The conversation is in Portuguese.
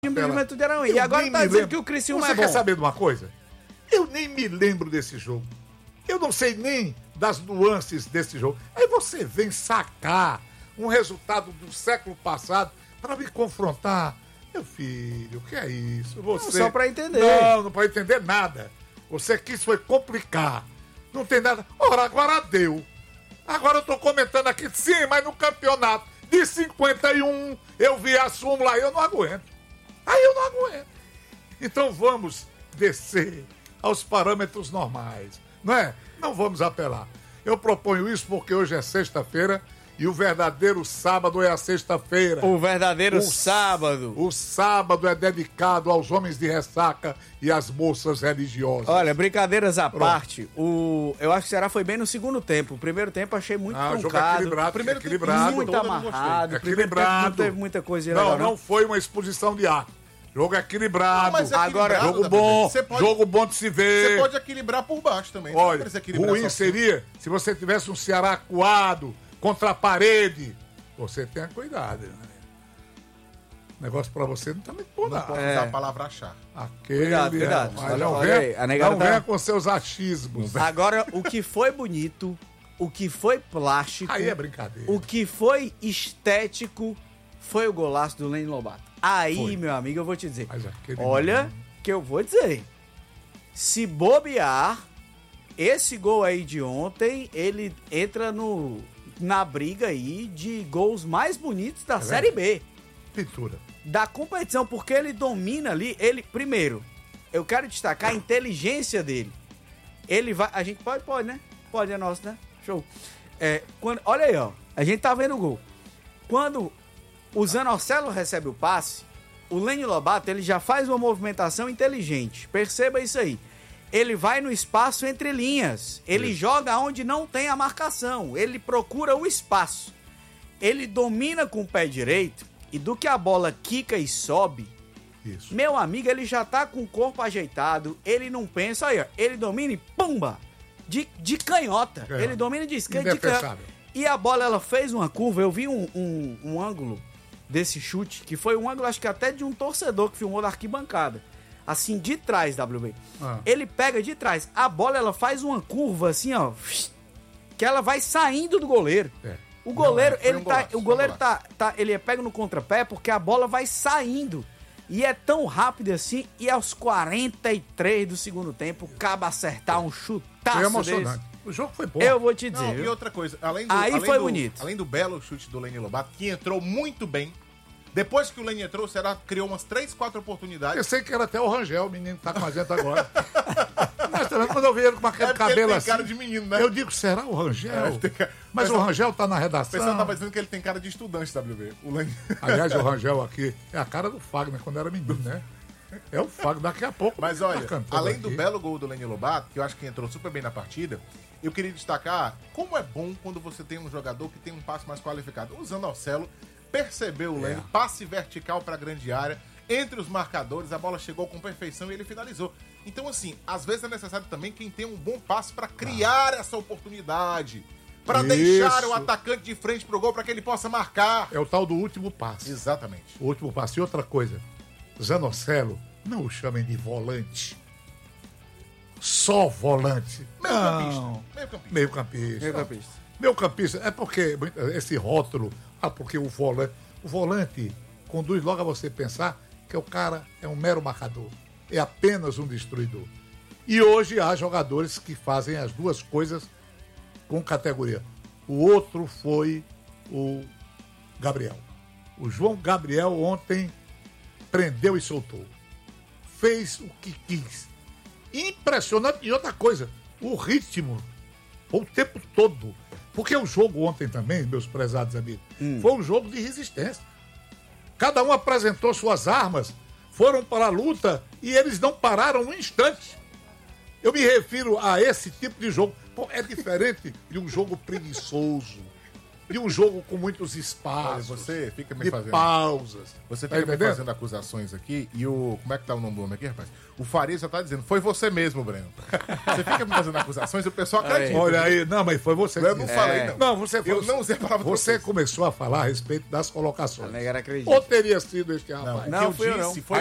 do Juventude era ruim. E agora tá dizendo que o Criciúma é bom. Você quer saber de uma coisa? Eu nem me lembro desse jogo. Eu não sei nem das nuances desse jogo. Aí você vem sacar um resultado do século passado para me confrontar. Meu filho, o que é isso? Você... Não, só para entender. Não para entender nada. Você quis foi complicar. Não tem nada. Ora, agora deu. Agora eu tô comentando aqui, sim, mas no campeonato de 51 eu vi a súmula aí, eu não aguento. Aí eu não aguento. Então vamos descer aos parâmetros normais, não é? Não vamos apelar. Eu proponho isso porque hoje é sexta-feira e o verdadeiro sábado é a sexta-feira. O verdadeiro sábado. O sábado é dedicado aos homens de ressaca e às moças religiosas. Olha, brincadeiras à parte, eu acho que o Ceará foi bem no segundo tempo. O primeiro tempo achei muito truncado. Jogo equilibrado, primeiro equilibrado. Tempo muito amarrado. Equilibrado. Não teve muita coisa legal. Não, não foi uma exposição de ar. Jogo equilibrado. Mas agora, jogo bom, jogo bom de se ver. Você pode equilibrar por baixo também. Olha, ruim seria se você tivesse um Ceará acuado, contra a parede. Você tenha cuidado, né? O negócio pra você não tá muito bom, não. Não pode usar a palavra achar. Cuidado. Mas não venha com seus achismos. Agora, o que foi bonito, o que foi plástico... Aí é brincadeira. O que foi estético foi o golaço do Lênin Lobato. Aí, foi. Meu amigo, eu vou te dizer. Olha, que eu vou dizer. Se bobear, esse gol aí de ontem, ele entra na briga aí de gols mais bonitos da Série B. Pintura. Da competição, porque ele domina ali, primeiro, eu quero destacar a inteligência dele. Ele vai, a gente pode, né? Pode, é nosso, né? Show. Olha aí, ó, a gente tá vendo o gol. Quando o Zanocelo recebe o passe, o Lênin Lobato, ele já faz uma movimentação inteligente. Perceba isso aí. Ele vai no espaço entre linhas. Ele joga onde não tem a marcação. Ele procura o espaço. Ele domina com o pé direito e do que a bola quica e sobe, meu amigo, ele já tá com o corpo ajeitado. Ele não pensa, aí, ó, ele domina e pumba! De canhota. Ele domina de esquerda de canhota. E a bola, ela fez uma curva. Eu vi um ângulo desse chute, que foi um ângulo, acho que até de um torcedor que filmou da arquibancada. Assim, de trás, WB. Ele pega de trás. A bola, ela faz uma curva assim, ó. Que ela vai saindo do goleiro. O goleiro, ele pega no contrapé porque a bola vai saindo. E é tão rápido assim. E aos 43 do segundo tempo, acaba acertar um chutaço foi emocionante. desse. O jogo foi bom. Eu vou te dizer. E outra coisa, bonito. Além do belo chute do Lênin Lobato, que entrou muito bem. Depois que o Lênin entrou, o Ceará criou umas 3, 4 oportunidades. Eu sei que era até o Rangel, o menino que tá com a gente agora. Mas também quando eu vi ele com aquele cabelo assim... cara de menino, né? Eu digo, será o Rangel? Mas o Rangel tá na redação. O pessoal tava dizendo que ele tem cara de estudante, WB. O Lênin... Aliás, o Rangel aqui é a cara do Fagner quando era menino, né? É o Fagner, daqui a pouco. Mas olha, além do belo gol do Lênin Lobato, que eu acho que entrou super bem na partida, eu queria destacar como é bom quando você tem um jogador que tem um passe mais qualificado. O Zanocelo percebeu o Lênin, passe vertical para a grande área, entre os marcadores, a bola chegou com perfeição e ele finalizou. Então, assim, às vezes é necessário também quem tem um bom passe para criar essa oportunidade, para deixar o atacante de frente pro gol para que ele possa marcar. É o tal do último passe. Exatamente. O último passe. E outra coisa, Zanocelo, não o chamem de volante. Só volante. Meio-campista. É porque esse rótulo, porque o volante conduz logo a você pensar que o cara é um mero marcador. É apenas um destruidor. E hoje há jogadores que fazem as duas coisas com categoria. O outro foi o Gabriel. O João Gabriel ontem prendeu e soltou. Fez o que quis. Impressionante. E outra coisa, o ritmo, o tempo todo. Porque o jogo ontem também, meus prezados amigos, foi um jogo de resistência. Cada um apresentou suas armas, foram para a luta e eles não pararam um instante. Eu me refiro a esse tipo de jogo. Pô, é diferente de um jogo preguiçoso. de um jogo com muitos espaços, Olha, você fica me de fazendo... pausas. Você Tá fica me entendendo? fazendo acusações aqui e o... Como é que tá o nome do homem aqui, rapaz? O Faria já tá dizendo, foi você mesmo, Breno. Você fica me fazendo acusações e o pessoal acredita. Olha aí, não, mas foi você que Eu não disse. falei, não. Não, você Eu não usei a palavra Você vocês. começou a falar a respeito das A colocações. negra acredita. Ou teria sido este rapaz? Não, O que fui eu eu não. disse foi